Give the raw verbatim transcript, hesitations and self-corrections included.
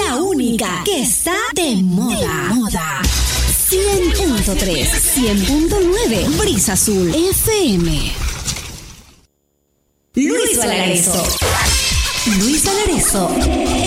la única que está de moda. De moda. cien punto tres, cien punto nueve, Brisa Azul F M. Luis Valareso. Luis Valareso